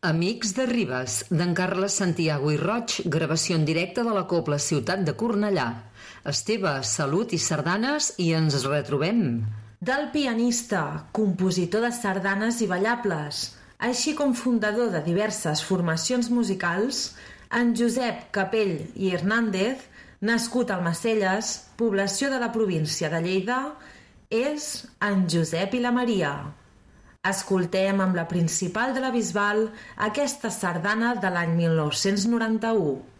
Amics de Ribes, d'en Carles Santiago i Roig, gravació en directe de la Cobla Ciutat de Cornellà. Esteve, salut i sardanes i ens retrobem. Del pianista, compositor de sardanes i ballables, així com fundador de diverses formacions musicals, en Josep Capell i Hernández, nascut a Almacelles, població de la província de Lleida, és en Josep i la Maria. Escoltem amb la principal de la Bisbal aquesta sardana de l'any 1991.